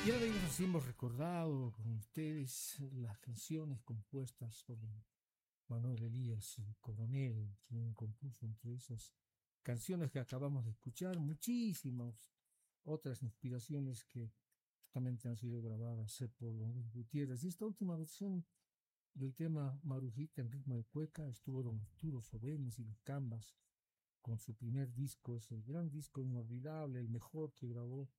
Y ahora mismo así hemos recordado con ustedes las canciones compuestas por Manuel Elías Coronel, quien compuso entre esas canciones que acabamos de escuchar muchísimas otras inspiraciones que justamente han sido grabadas por Luis Gutiérrez. Y esta última versión del tema Marujita en ritmo de cueca estuvo don Arturo Sobenes y los Cambas con su primer disco, es el gran disco inolvidable, el mejor que grabó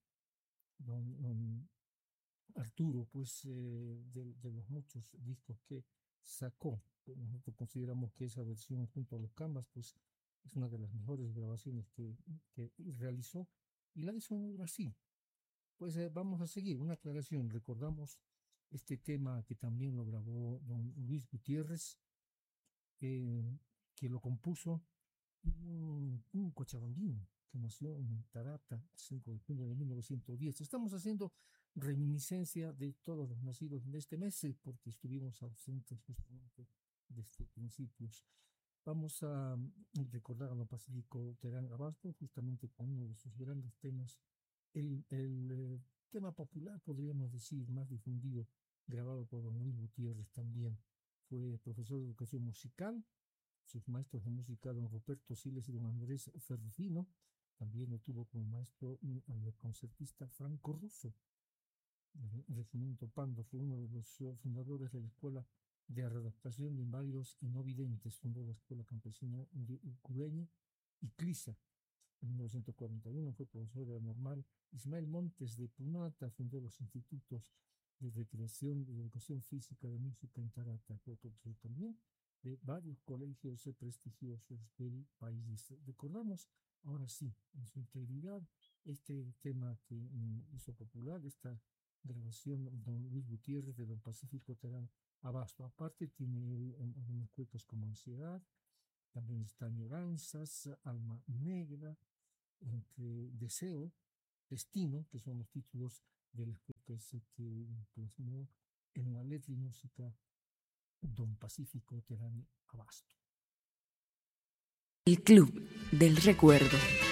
don Arturo, pues de los muchos discos que sacó. Nosotros consideramos que esa versión junto a los Cambas, pues es una de las mejores grabaciones que realizó y la hizo en Brasil. Pues vamos a seguir, una aclaración, recordamos este tema que también lo grabó don Luis Gutiérrez, que lo compuso un cochabambino que nació en Tarata el 5 de junio de 1910. Estamos haciendo reminiscencia de todos los nacidos en este mes porque estuvimos ausentes justamente desde principios. Vamos a recordar a don Pacífico Terán Abasto justamente con uno de sus grandes temas, el tema popular, podríamos decir, más difundido, grabado por don Luis Gutiérrez también. Fue profesor de educación musical. Sus maestros de música, don Ruperto Siles y don Andrés Ferrufino. También lo tuvo como maestro el concertista Franco Russo. El regimiento Pando fue uno de los fundadores de la Escuela de Redactación de Inválidos y No Videntes. Fundó la Escuela Campesina de Ucureña y Clisa. En 1941 fue profesor de la normal. Ismael Montes de Punata fundó los institutos de recreación, de educación física, de música en Tarata. Fue profesor también de varios colegios prestigiosos del país. Recordamos ahora sí, en su integridad, este tema que hizo popular, esta grabación de don Luis Gutiérrez de don Pacífico Terán Abasto. Aparte tiene algunos cuentos como Ansiedad, también está Añoranzas, Alma Negra, entre Deseo, Destino, que son los títulos de las cuecas que plasmó en la letra y música don Pacífico Terán Abasto. El Club del Recuerdo.